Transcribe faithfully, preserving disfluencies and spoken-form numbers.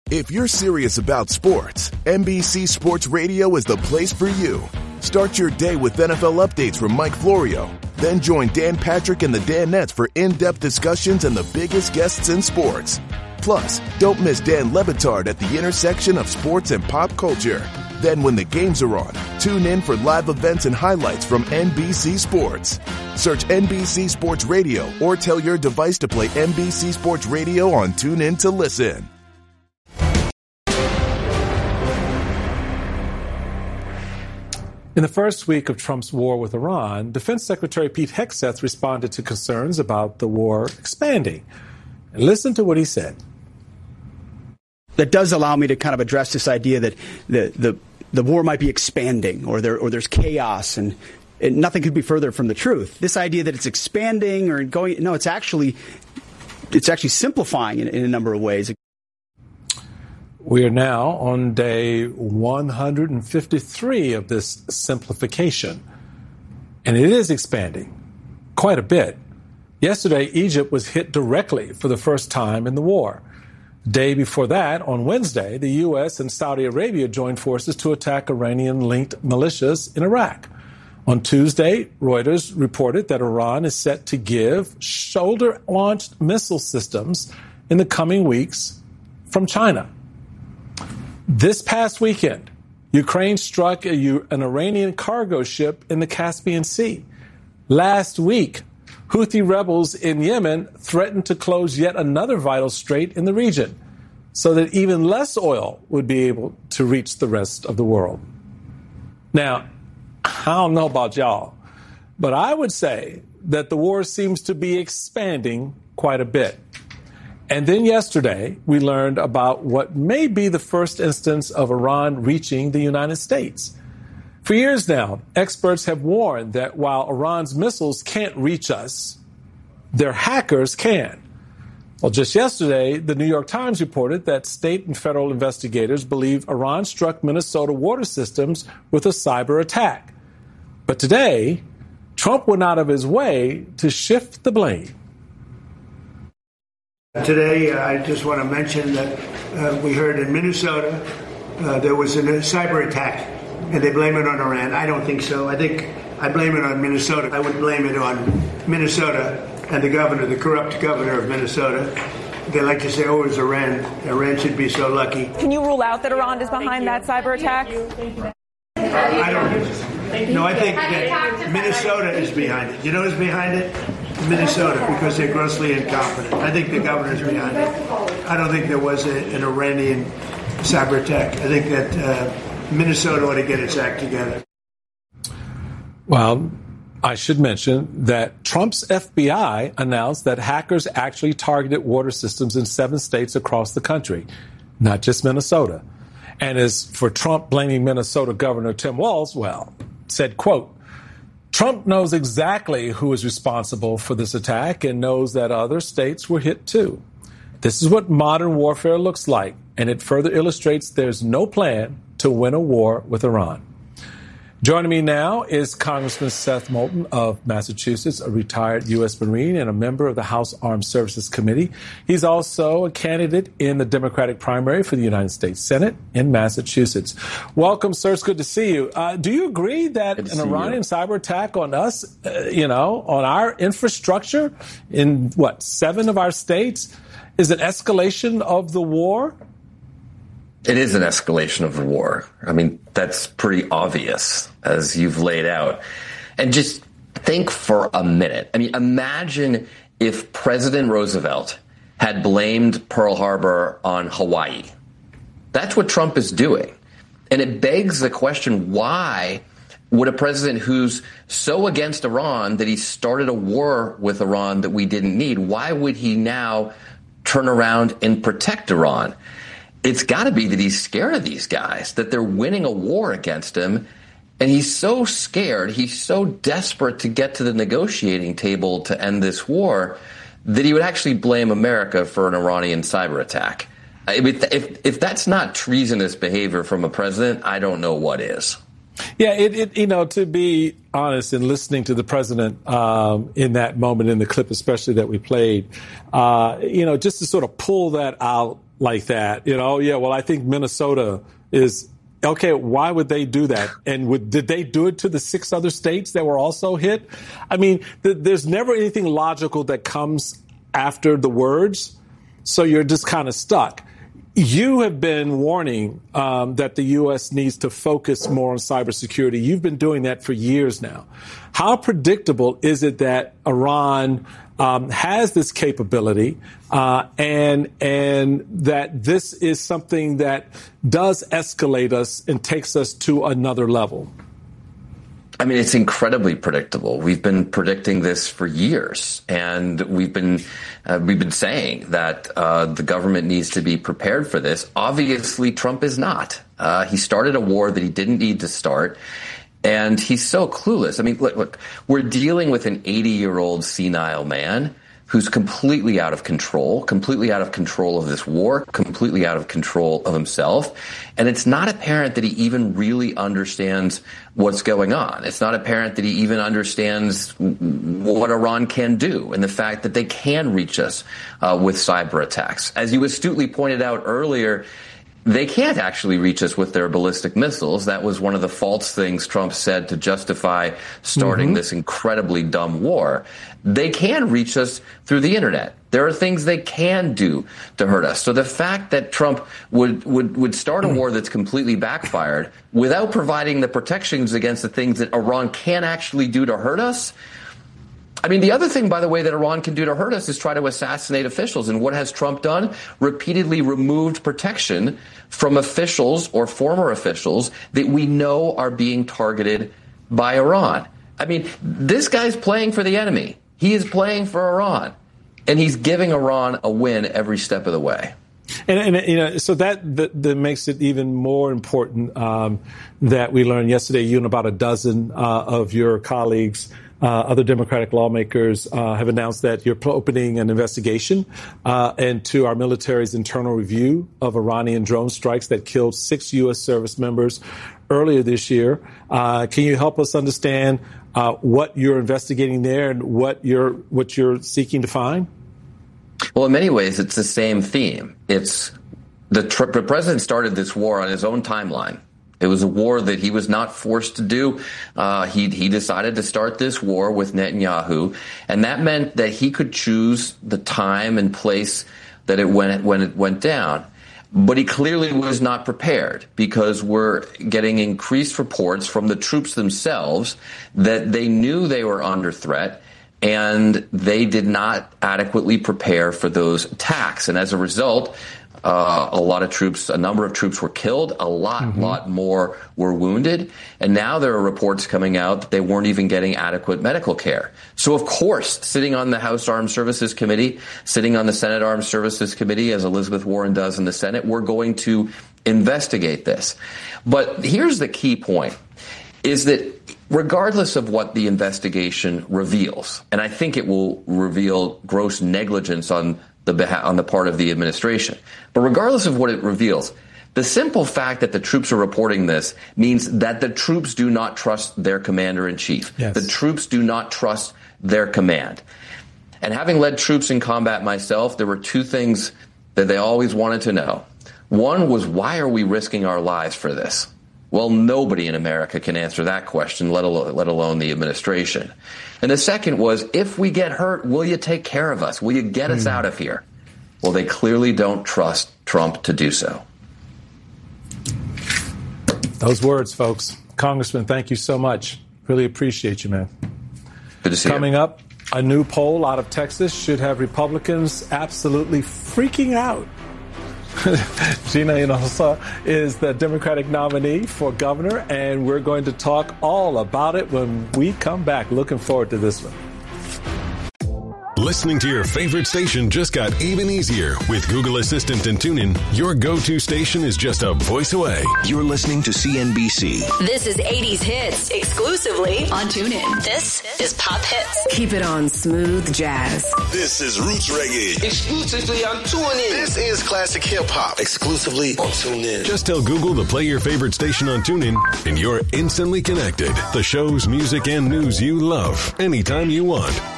If you're serious about sports, N B C Sports Radio is the place for you. Start your day with N F L updates from Mike Florio. Then join Dan Patrick and the Danettes for in-depth discussions and the biggest guests in sports. Plus, don't miss Dan Le Batard at the intersection of sports and pop culture. Then when the games are on, tune in for live events and highlights from N B C Sports. Search N B C Sports Radio or tell your device to play N B C Sports Radio on TuneIn to listen. In the first week of Trump's war with Iran, Defense Secretary Pete Hegseth responded to concerns about the war expanding. And listen to what he said. That does allow me to kind of address this idea that the the, the war might be expanding or there or there's chaos and, and nothing could be further from the truth. This idea that it's expanding or going, no, it's actually it's actually simplifying in, in a number of ways. We are now on day one hundred fifty-three of this simplification, and it is expanding quite a bit. Yesterday, Egypt was hit directly for the first time in the war. The day before that, on Wednesday, the U S and Saudi Arabia joined forces to attack Iranian-linked militias in Iraq. On Tuesday, Reuters reported that Iran is set to give shoulder-launched missile systems in the coming weeks from China. This past weekend, Ukraine struck a, an Iranian cargo ship in the Caspian Sea. Last week, Houthi rebels in Yemen threatened to close yet another vital strait in the region so that even less oil would be able to reach the rest of the world. Now, I don't know about y'all, but I would say that the war seems to be expanding quite a bit. And then yesterday, we learned about what may be the first instance of Iran reaching the United States. For years now, experts have warned that while Iran's missiles can't reach us, their hackers can. Well, just yesterday, the New York Times reported that state and federal investigators believe Iran struck Minnesota water systems with a cyber attack. But today, Trump went out of his way to shift the blame. Today, uh, I just want to mention that uh, we heard in Minnesota uh, there was a cyber attack, and they blame it on Iran. I don't think so. I think I blame it on Minnesota. I would blame it on Minnesota and the governor, the corrupt governor of Minnesota. They like to say, oh, it was Iran. Iran should be so lucky. Can you rule out that Iran is behind that cyber attack? I don't. No, I think that Minnesota is behind it. You know who's behind it? Minnesota, because they're grossly incompetent. I think the governor's behind it. I don't think there was a, an Iranian cyber attack. I think that uh, Minnesota ought to get its act together. Well, I should mention that Trump's F B I announced that hackers actually targeted water systems in seven states across the country, not just Minnesota. And as for Trump blaming Minnesota Governor Tim Walz, well, said, quote, Trump knows exactly who is responsible for this attack and knows that other states were hit too. This is what modern warfare looks like, and it further illustrates there's no plan to win a war with Iran. Joining me now is Congressman Seth Moulton of Massachusetts, a retired U S Marine and a member of the House Armed Services Committee. He's also a candidate in the Democratic primary for the United States Senate in Massachusetts. Welcome, sir. It's good to see you. Uh, do you agree that an Iranian cyber attack on us, uh, you know, on our infrastructure in, what, seven of our states is an escalation of the war? It is an escalation of the war. I mean, that's pretty obvious, as you've laid out. And just think for a minute. I mean, imagine if President Roosevelt had blamed Pearl Harbor on Hawaii. That's what Trump is doing. And it begs the question, why would a president who's so against Iran that he started a war with Iran that we didn't need, why would he now turn around and protect Iran? It's got to be that he's scared of these guys, that they're winning a war against him. And he's so scared, he's so desperate to get to the negotiating table to end this war that he would actually blame America for an Iranian cyber attack. If, if, if that's not treasonous behavior from a president, I don't know what is. Yeah, it, it you know, to be honest, in listening to the president um, in that moment in the clip, especially that we played, uh, you know, just to sort of pull that out like that, you know, yeah, well, I think Minnesota is okay. Why would they do that? And would, did they do it to the six other states that were also hit? I mean, th- there's never anything logical that comes after the words. So you're just kind of stuck. You have been warning um, that the U S needs to focus more on cybersecurity. You've been doing that for years now. How predictable is it that Iran um, has this capability uh, and and that this is something that does escalate us and takes us to another level? I mean, it's incredibly predictable. We've been predicting this for years, and we've been uh, we've been saying that uh, the government needs to be prepared for this. Obviously, Trump is not. Uh, he started a war that he didn't need to start, and he's so clueless. I mean, look, look we're dealing with an eighty-year-old senile man who's completely out of control, completely out of control of this war, completely out of control of himself. And it's not apparent that he even really understands what's going on. It's not apparent that he even understands what Iran can do and the fact that they can reach us uh, with cyber attacks. As you astutely pointed out earlier, they can't actually reach us with their ballistic missiles. That was one of the false things Trump said to justify starting mm-hmm. this incredibly dumb war. They can reach us through the internet. There are things they can do to hurt us. So the fact that Trump would, would, would start a war that's completely backfired without providing the protections against the things that Iran can actually do to hurt us. I mean, the other thing, by the way, that Iran can do to hurt us is try to assassinate officials. And what has Trump done? Repeatedly removed protection from officials or former officials that we know are being targeted by Iran. I mean, this guy's playing for the enemy. He is playing for Iran, and he's giving Iran a win every step of the way. And, and you know, so that, that that makes it even more important um, that we learned yesterday. You and about a dozen uh, of your colleagues, uh, other Democratic lawmakers, uh, have announced that you're opening an investigation uh, into our military's internal review of Iranian drone strikes that killed six U S service members earlier this year. Uh, can you help us understand uh, what you're investigating there and what you're what you're seeking to find? Well, in many ways, it's the same theme. It's the, tr- the president started this war on his own timeline. It was a war that he was not forced to do. Uh, he he decided to start this war with Netanyahu, and that meant that he could choose the time and place that it went when it went down. But he clearly was not prepared, because we're getting increased reports from the troops themselves that they knew they were under threat, and they did not adequately prepare for those attacks. And as a result, uh, a lot of troops, a number of troops were killed, a lot, mm-hmm. lot more were wounded. And now there are reports coming out that they weren't even getting adequate medical care. So, of course, sitting on the House Armed Services Committee, sitting on the Senate Armed Services Committee, as Elizabeth Warren does in the Senate, we're going to investigate this. But here's the key point, is that regardless of what the investigation reveals, and I think it will reveal gross negligence on the beha- on the part of the administration, but regardless of what it reveals, the simple fact that the troops are reporting this means that the troops do not trust their commander-in-chief. Yes. The troops do not trust their command. And having led troops in combat myself, there were two things that they always wanted to know. One was, why are we risking our lives for this? Well, nobody in America can answer that question, let alone, let alone the administration. And the second was, if we get hurt, will you take care of us? Will you get us mm. out of here? Well, they clearly don't trust Trump to do so. Those words, folks. Congressman, thank you so much. Really appreciate you, man. Good to see Coming you. up, a new poll out of Texas should have Republicans absolutely freaking out. Gina Hinojosa is the Democratic nominee for governor, and we're going to talk all about it when we come back. Looking forward to this one. Listening to your favorite station just got even easier. With Google Assistant and TuneIn, your go-to station is just a voice away. You're listening to C N B C. This is eighties Hits, exclusively on TuneIn. This is Pop Hits. Keep it on smooth jazz. This is Roots Reggae, exclusively on TuneIn. This is Classic Hip Hop, exclusively on TuneIn. Just tell Google to play your favorite station on TuneIn, and you're instantly connected. The shows, music, and news you love, anytime you want.